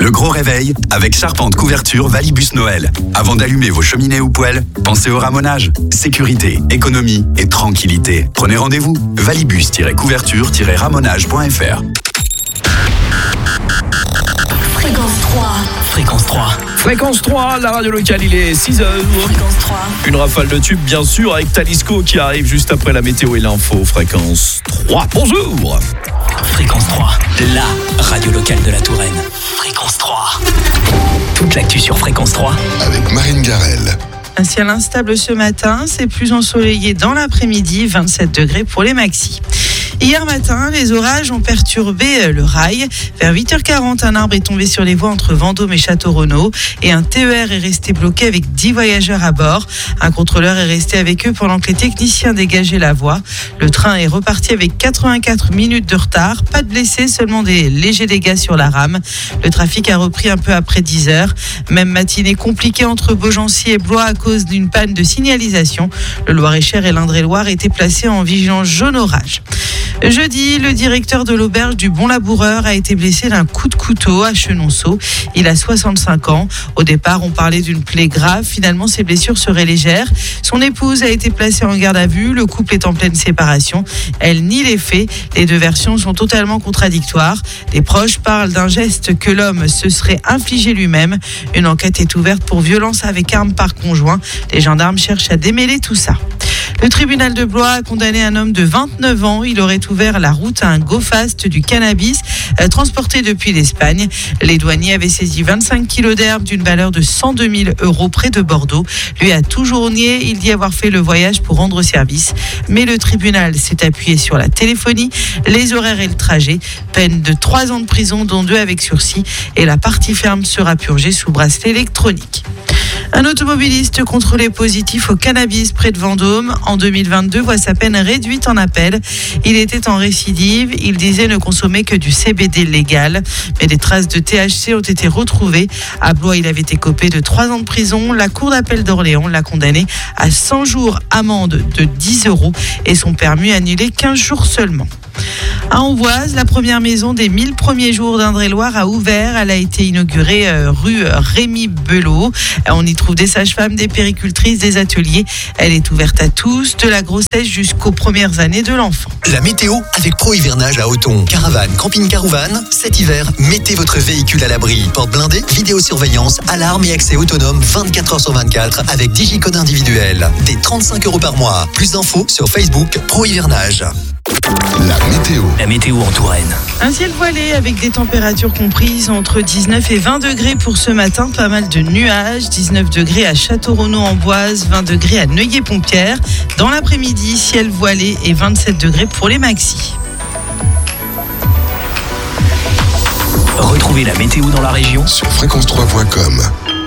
Le gros réveil avec Charpente Couverture Valibus Noël. Avant d'allumer vos cheminées ou poêles, pensez au ramonage. Sécurité, économie et tranquillité. Prenez rendez-vous. Valibus-couverture-ramonage.fr. Fréquence 3. Fréquence 3. Fréquence 3, la radio locale, il est 6h. Fréquence 3. Une rafale de tubes, bien sûr, avec Talisco qui arrive juste après la météo et l'info. Fréquence 3, bonjour. Fréquence 3, la radio locale de la Touraine. Fréquence 3. Toute l'actu sur Fréquence 3. Avec Marine Garel. Un ciel instable ce matin, c'est plus ensoleillé dans l'après-midi, 27 degrés pour les maxis. Hier matin, les orages ont perturbé le rail. Vers 8h40, un arbre est tombé sur les voies entre Vendôme et Château-Renaud et un TER est resté bloqué avec 10 voyageurs à bord. Un contrôleur est resté avec eux pendant que les techniciens dégageaient la voie. Le train est reparti avec 84 minutes de retard. Pas de blessés, seulement des légers dégâts sur la rame. Le trafic a repris un peu après 10h. Même matinée compliquée entre Beaugency et Blois à cause d'une panne de signalisation. Le Loir-et-Cher et l'Indre-et-Loire étaient placés en vigilance jaune orage. Jeudi, le directeur de l'auberge du Bon Laboureur a été blessé d'un coup de couteau à Chenonceau. Il a 65 ans. Au départ, on parlait d'une plaie grave. Finalement, ses blessures seraient légères. Son épouse a été placée en garde à vue. Le couple est en pleine séparation. Elle nie les faits. Les deux versions sont totalement contradictoires. Les proches parlent d'un geste que l'homme se serait infligé lui-même. Une enquête est ouverte pour violence avec arme par conjoint. Les gendarmes cherchent à démêler tout ça. Le tribunal de Blois a condamné un homme de 29 ans. Il aurait ouvert la route à un go-fast du cannabis transporté depuis l'Espagne. Les douaniers avaient saisi 25 kilos d'herbe d'une valeur de 102 000 € près de Bordeaux. Lui a toujours nié. Il dit avoir fait le voyage pour rendre service. Mais le tribunal s'est appuyé sur la téléphonie, les horaires et le trajet. Peine de 3 ans de prison, dont 2 avec sursis. Et la partie ferme sera purgée sous bracelet électronique. Un automobiliste contrôlé positif au cannabis près de Vendôme en 2022 voit sa peine réduite en appel. Il était en récidive. Il disait ne consommer que du CBD légal. Mais des traces de THC ont été retrouvées. À Blois, il avait écopé de 3 ans de prison. La cour d'appel d'Orléans l'a condamné à 100 jours amende de 10 € et son permis annulé 15 jours seulement. À Amboise, la première maison des 1000 premiers jours d'Indre-et-Loire a ouvert. Elle a été inaugurée rue Rémi Belot. On y trouve des sages-femmes, des péricultrices, des ateliers. Elle est ouverte à tous, de la grossesse jusqu'aux premières années de l'enfant. La météo avec Pro Hivernage à Auton. Caravane, camping-car ou van, cet hiver, mettez votre véhicule à l'abri. Porte blindée, vidéosurveillance, alarme et accès autonome 24h sur 24 avec digicode individuel. Des 35 € par mois. Plus d'infos sur Facebook Pro Hivernage. La météo. La météo en Touraine. Un ciel voilé avec des températures comprises entre 19 et 20 degrés pour ce matin. Pas mal de nuages. 19 degrés à Château-Renaud-en-Boise, 20 degrés à Neuilly-Pompière. Dans l'après-midi, ciel voilé et 27 degrés pour les maxis. Retrouvez la météo dans la région Sur fréquence3.com.